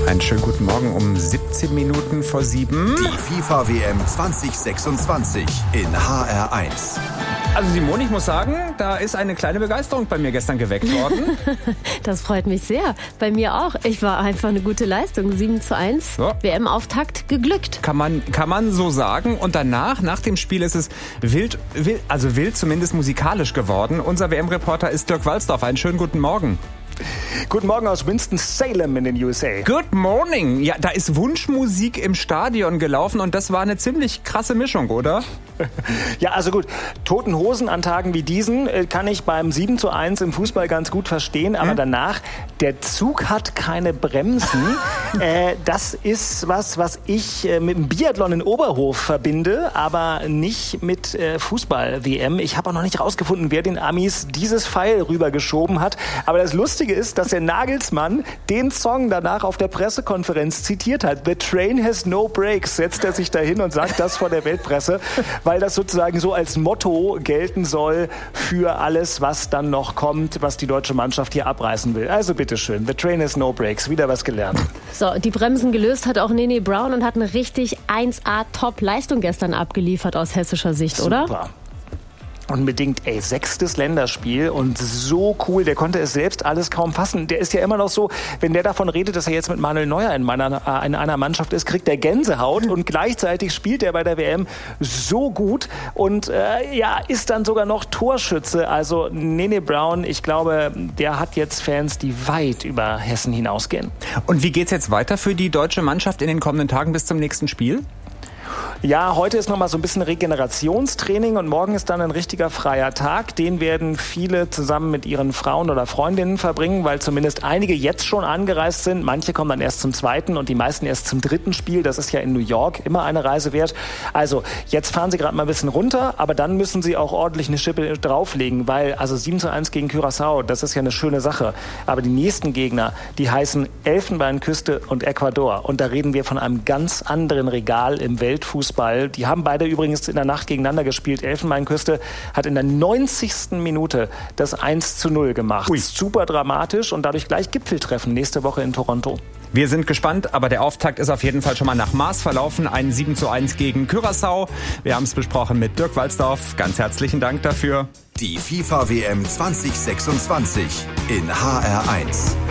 Einen schönen guten Morgen um 17 Minuten vor 7. Die FIFA-WM 2026 in HR1. Also Simone, ich muss sagen, da ist eine kleine Begeisterung bei mir gestern geweckt worden. Das freut mich sehr. Bei mir auch. Ich war einfach eine gute Leistung. 7:1. Ja. WM-Auftakt geglückt. Kann man so sagen. Und danach, nach dem Spiel, ist es wild zumindest musikalisch geworden. Unser WM-Reporter ist Dirk Walzdorf. Einen schönen guten Morgen. Guten Morgen aus Winston-Salem in den USA. Good morning. Ja, da ist Wunschmusik im Stadion gelaufen und das war eine ziemlich krasse Mischung, oder? Ja, also gut, Toten Hosen an Tagen wie diesen kann ich beim 7:1 im Fußball ganz gut verstehen, aber danach, der Zug hat keine Bremsen. Das ist was ich mit dem Biathlon in Oberhof verbinde, aber nicht mit Fußball-WM. Ich habe auch noch nicht rausgefunden, wer den Amis dieses Pfeil rübergeschoben hat, aber das Lustige ist, dass der Nagelsmann den Song danach auf der Pressekonferenz zitiert hat. The train has no brakes, setzt er sich dahin und sagt das vor der Weltpresse, weil das sozusagen so als Motto gelten soll für alles, was dann noch kommt, was die deutsche Mannschaft hier abreißen will. Also bitteschön, the train has no brakes, wieder was gelernt. So, die Bremsen gelöst hat auch Nene Brown und hat eine richtig 1A-Top-Leistung gestern abgeliefert aus hessischer Sicht, oder? Super. Unbedingt, 6. Länderspiel und so cool, der konnte es selbst alles kaum fassen. Der ist ja immer noch so, wenn der davon redet, dass er jetzt mit Manuel Neuer in einer Mannschaft ist, kriegt er Gänsehaut und gleichzeitig spielt er bei der WM so gut und ist dann sogar noch Torschütze. Also Nene Brown, ich glaube, der hat jetzt Fans, die weit über Hessen hinausgehen. Und wie geht's jetzt weiter für die deutsche Mannschaft in den kommenden Tagen bis zum nächsten Spiel? Ja, heute ist nochmal so ein bisschen Regenerationstraining und morgen ist dann ein richtiger freier Tag. Den werden viele zusammen mit ihren Frauen oder Freundinnen verbringen, weil zumindest einige jetzt schon angereist sind. Manche kommen dann erst zum 2. und die meisten erst zum 3. Spiel. Das ist ja in New York immer eine Reise wert. Also jetzt fahren sie gerade mal ein bisschen runter, aber dann müssen sie auch ordentlich eine Schippe drauflegen, weil also 7:1 gegen Curaçao, das ist ja eine schöne Sache. Aber die nächsten Gegner, die heißen Elfenbeinküste und Ecuador. Und da reden wir von einem ganz anderen Regal im Weltfußball. Die haben beide übrigens in der Nacht gegeneinander gespielt. Elfenbeinküste hat in der 90. Minute das 1:0 gemacht. Ui. Super dramatisch und dadurch gleich Gipfeltreffen nächste Woche in Toronto. Wir sind gespannt, aber der Auftakt ist auf jeden Fall schon mal nach Maß verlaufen. Ein 7:1 gegen Curaçao. Wir haben es besprochen mit Dirk Walzdorf. Ganz herzlichen Dank dafür. Die FIFA-WM 2026 in HR1.